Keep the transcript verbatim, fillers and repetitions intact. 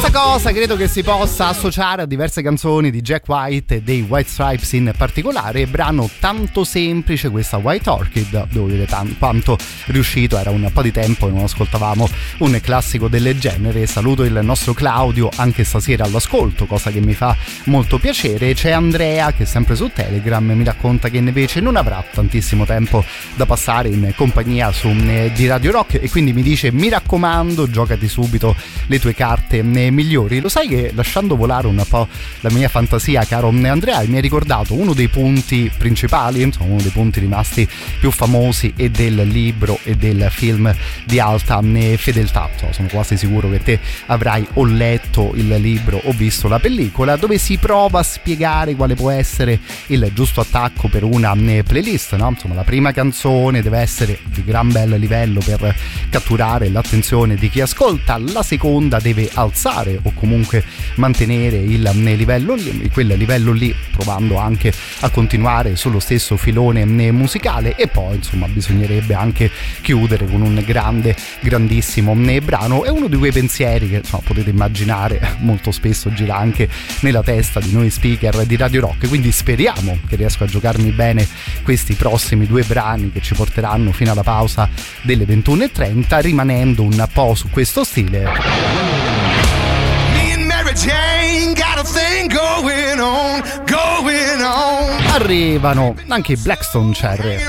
Questa cosa credo che si possa associare a diverse canzoni di Jack White e dei White Stripes in particolare. Brano tanto semplice, questa White Orchid, devo dire tanto, quanto riuscito, era un po' di tempo che non ascoltavamo un classico del genere. Saluto il nostro Claudio anche stasera all'ascolto, cosa che mi fa molto piacere. C'è Andrea che sempre su Telegram mi racconta che invece non avrà tantissimo tempo da passare in compagnia su, eh, di Radio Rock, e quindi mi dice: mi raccomando, giocati subito le tue carte migliori. Lo sai che, lasciando volare un po' la mia fantasia, caro Andrea, mi hai ricordato uno dei punti principali, insomma uno dei punti rimasti più famosi e del libro e del film di alta fedeltà. Insomma, sono quasi sicuro che te avrai o letto il libro o visto la pellicola, dove si prova a spiegare quale può essere il giusto attacco per una playlist, no? Insomma, la prima canzone deve essere di gran bel livello per catturare l'attenzione di chi ascolta, la seconda deve alzare o comunque mantenere il livello lì, quel livello lì, provando anche a continuare sullo stesso filone musicale, e poi insomma bisognerebbe anche chiudere con un grande, grandissimo brano. È uno di quei pensieri che, insomma, potete immaginare molto spesso gira anche nella testa di noi speaker di Radio Rock, quindi speriamo che riesco a giocarmi bene questi prossimi due brani che ci porteranno fino alla pausa delle ventuno e trenta, rimanendo un po' su questo stile. Jane got a thing going on, going on. Arrivano anche i Blackstone Cherry.